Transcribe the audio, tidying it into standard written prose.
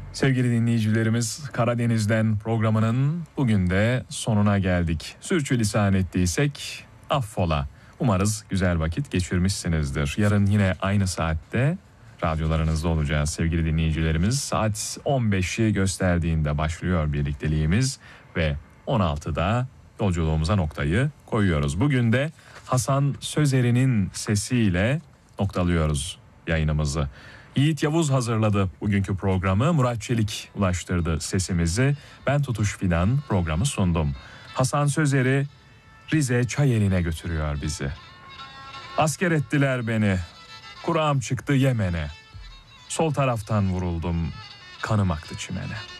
Sevgili dinleyicilerimiz, Karadeniz'den programının bugün de sonuna geldik. Sürçülisan ettiysek affola. Umarız güzel vakit geçirmişsinizdir. Yarın yine aynı saatte radyolarınızda olacağız sevgili dinleyicilerimiz. Saat 15'i gösterdiğinde başlıyor birlikteliğimiz ve 16'da yolculuğumuza noktayı koyuyoruz. Bugün de Hasan Sözer'in sesiyle noktalıyoruz yayınımızı. Yiğit Yavuz hazırladı bugünkü programı. Murat Çelik ulaştırdı sesimizi. Ben Tutuş Fidan programı sundum. Hasan Sözer'i Rize Çayeli'ne götürüyor bizi. Asker ettiler beni. Kur'am çıktı Yemen'e. Sol taraftan vuruldum. Kanım aktı çimene.